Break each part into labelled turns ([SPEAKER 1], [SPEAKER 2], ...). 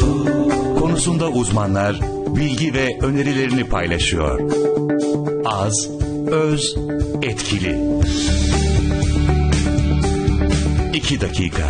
[SPEAKER 1] Konusunda uzmanlar bilgi ve önerilerini paylaşıyor. Az, öz, etkili. 2 dakika.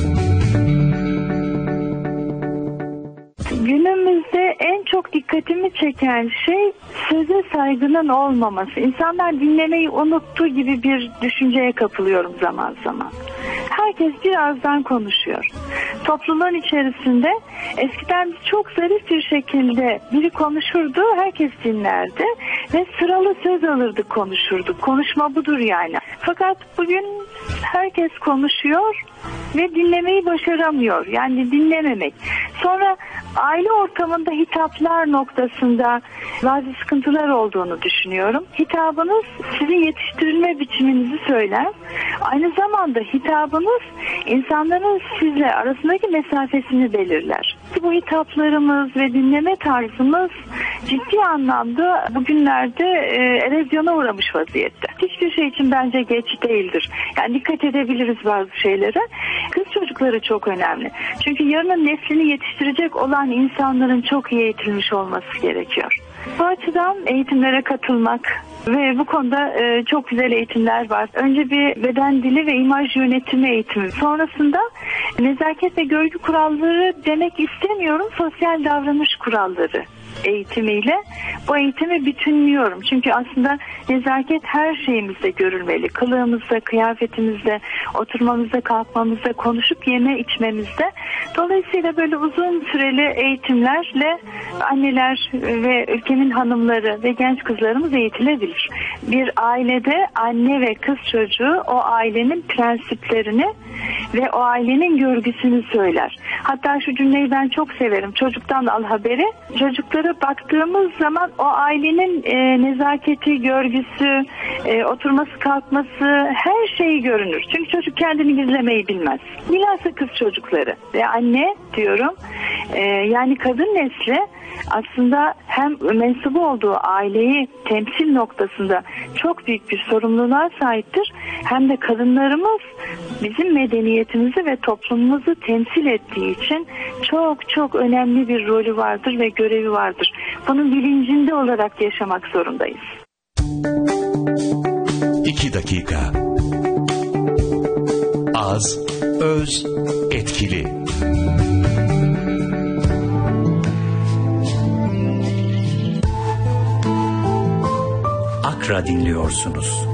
[SPEAKER 2] Günümüzde en çok dikkatimi çeken şey söze saygının olmaması. İnsanlar dinlemeyi unuttuğu gibi bir düşünceye kapılıyorum zaman zaman. Herkes birazdan konuşuyor. Topluluğun içerisinde eskiden çok zarif bir şekilde biri konuşurdu, herkes dinlerdi ve sıralı söz alırdık, konuşurduk. Konuşma budur yani. Fakat bugün herkes konuşuyor ve dinlemeyi başaramıyor. Yani dinlememek. Sonra aile ortamında hitaplar noktasında bazı sıkıntılar olduğunu düşünüyorum. Hitabınız sizin yetiştirilme biçiminizi söyler. Aynı zamanda hitabınız insanların sizle arasındaki mesafesini belirler. Bu hitaplarımız ve dinleme tarzımız ciddi anlamda bugünlerde erozyona uğramış vaziyette. Hiçbir şey için bence geç değildir. Yani dikkat edebiliriz bazı şeylere. Kız çocukları çok önemli. Çünkü yarının neslini yetiştirecek olan insanların çok iyi eğitilmiş olması gerekiyor. Bu açıdan eğitimlere katılmak ve bu konuda çok güzel eğitimler var. Önce bir beden dili ve imaj yönetimi eğitimi. Sonrasında nezaket ve görgü kuralları demek istemiyorum. Sosyal davranış kuralları eğitimiyle bu eğitimi bütünlüyorum. Çünkü aslında nezaket her şeyimizde görülmeli. Kılığımızda, kıyafetimizde, oturmamızda, kalkmamızda, konuşup yeme içmemizde. Dolayısıyla böyle uzun süreli eğitimlerle anneler ve ülkemin hanımları ve genç kızlarımız eğitilebilir. Bir ailede anne ve kız çocuğu o ailenin prensiplerini ve o ailenin görgüsünü söyler. Hatta şu cümleyi ben çok severim. Çocuktan al haberi. Çocuklara baktığımız zaman o ailenin nezaketi, görgüsü, oturması, kalkması her şeyi görünür. Çünkü çocuk kendini gizlemeyi bilmez. Bilhassa kız çocukları ve anne diyorum. Yani kadın nesli aslında hem mensubu olduğu aileyi temsil noktasında çok büyük bir sorumluluğa sahiptir. Hem de kadınlarımız bizim medeniyetimizi ve toplumumuzu temsil ettiği için çok çok önemli bir rolü vardır ve görevi vardır. Bunun bilincinde olarak yaşamak zorundayız.
[SPEAKER 1] 2 dakika. Az, öz, etkili. Akra dinliyorsunuz.